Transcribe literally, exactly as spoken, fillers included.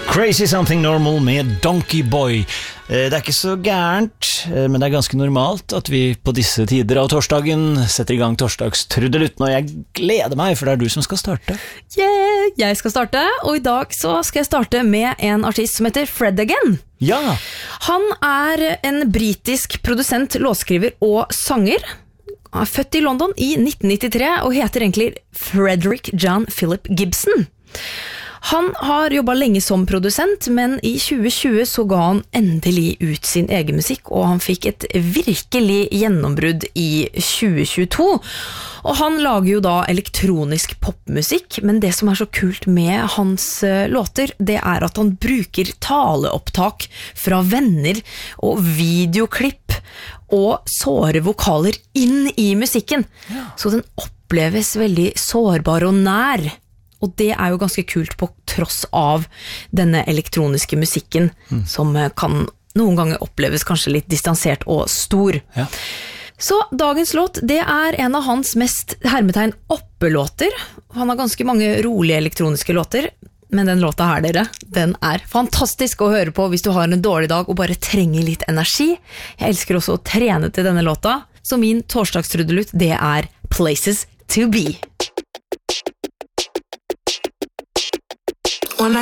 Crazy Something Normal med Donkey Boy. Det er ikke så gærent, men det er ganske normalt at vi på disse tider av torsdagen setter i gang torsdagstrudelutten, og jeg gleder meg, for det er du som skal starte. Yeah, jeg skal starte, og i dag så skal jeg starte med en artist som heter Fred Again. Ja! Han er en britisk produsent, låtskriver og sanger. Han er født i London i nitten nittitre og heter egentlig Frederick John Philip Gibson. Han har jobbet lenge som produsent, men i tjue tjue så ga han endelig ut sin egen musikk, og han fikk et virkelig gjennombrudd i tjue tjueto. Og han lager jo da elektronisk popmusikk, men det som er så kult med hans låter, det er at han bruker taleopptak fra venner og videoklipp og såre vokaler inn i musikken. Ja. Så den oppleves veldig sårbar og nær. Og det er jo ganske kult på tross av denne elektroniske musikken, mm. som kan noen ganger oppleves kanskje litt distansert og stor. Ja. Så dagens låt, det er en av hans mest hermetegn oppelåter. Han har ganske mange rolige elektroniske låter, men den låta her, dere, den er fantastisk å høre på hvis du har en dårlig dag og bare trenger litt energi. Jeg elsker også å trene til denne låta, så min torsdagstrudelutt, det er Places to Be.